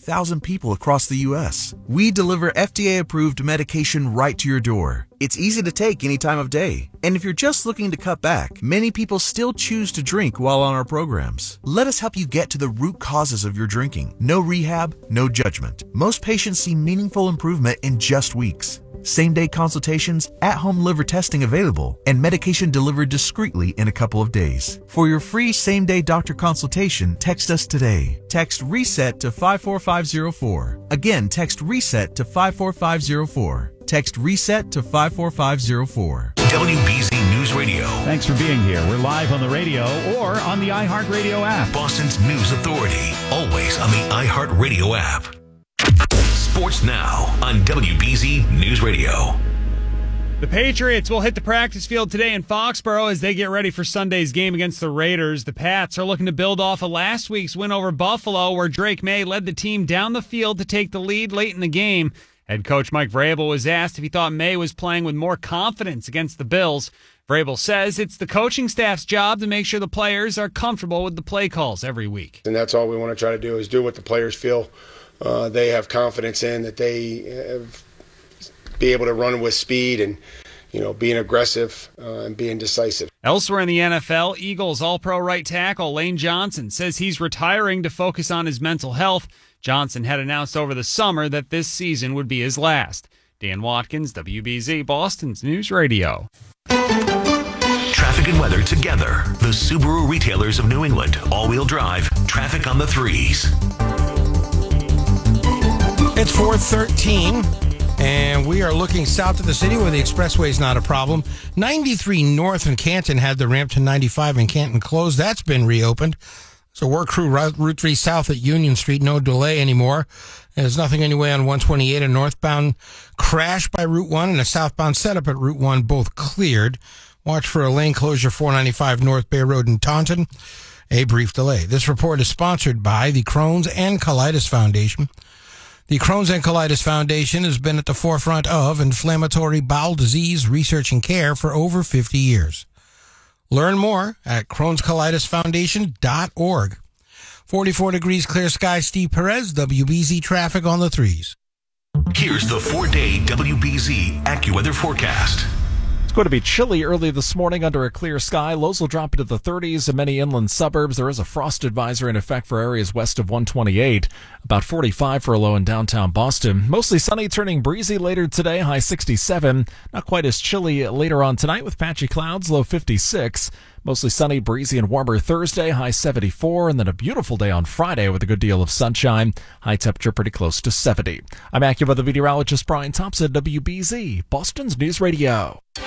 150,000 people across the U.S. We deliver FDA-approved medication right to your door. It's easy to take any time of day. And if you're just looking to cut back, many people still choose to drink while on our programs. Let us help you get to the root causes of your drinking. No rehab, no judgment. Most patients see meaningful improvement in just weeks. Same-day consultations, at-home liver testing available, and medication delivered discreetly in a couple of days. For your free same-day doctor consultation, text us today. Text RESET to 54504. Again, text RESET to 54504. Text RESET to 54504. WBZ News Radio. Thanks for being here. We're live on the radio or on the iHeartRadio app. Boston's news authority. Always on the iHeartRadio app. Sports Now on WBZ News Radio. The Patriots will hit the practice field today in Foxborough as they get ready for Sunday's game against the Raiders. The Pats are looking to build off of last week's win over Buffalo, where Drake May led the team down the field to take the lead late in the game. Head coach Mike Vrabel was asked if he thought May was playing with more confidence against the Bills. Vrabel says it's the coaching staff's job to make sure the players are comfortable with the play calls every week. And that's all we want to try to do is do what the players feel they have confidence in, that they be able to run with speed and, being aggressive and being decisive. Elsewhere in the NFL, Eagles All-Pro right tackle Lane Johnson says he's retiring to focus on his mental health. Johnson had announced over the summer that this season would be his last. Dan Watkins, WBZ, Boston's News Radio. Traffic and weather together. The Subaru retailers of New England. All-wheel drive. Traffic on the threes. It's 4:13, and we are looking south of the city where the expressway is not a problem. 93 north in Canton had the ramp to 95 in Canton closed. That's been reopened. So work crew Route 3 south at Union Street, no delay anymore. There's nothing anyway on 128, a northbound crash by Route 1 and a southbound setup at Route 1, both cleared. Watch for a lane closure 495 North Bay Road in Taunton. A brief delay. This report is sponsored by the Crohn's and Colitis Foundation. The Crohn's and Colitis Foundation has been at the forefront of inflammatory bowel disease research and care for over 50 years. Learn more at Crohn'sColitisFoundation.org. 44 degrees, clear sky. Steve Perez, WBZ traffic on the threes. Here's the 4-day WBZ AccuWeather forecast. It's going to be chilly early this morning under a clear sky. Lows will drop into the 30s in many inland suburbs. There is a frost advisory in effect for areas west of 128. About 45 for a low in downtown Boston. Mostly sunny, turning breezy later today, high 67. Not quite as chilly later on tonight with patchy clouds, low 56. Mostly sunny, breezy, and warmer Thursday, high 74. And then a beautiful day on Friday with a good deal of sunshine. High temperature pretty close to 70. I'm AccuWeather meteorologist Brian Thompson, WBZ, Boston's News Radio.